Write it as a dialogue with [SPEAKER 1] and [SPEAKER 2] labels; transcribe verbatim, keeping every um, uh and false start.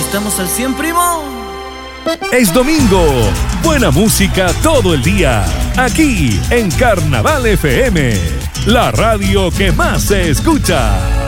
[SPEAKER 1] ¿Estamos al cien, primo?
[SPEAKER 2] Es domingo. Buena música todo el día. Aquí en Carnaval F M. La radio que más se escucha.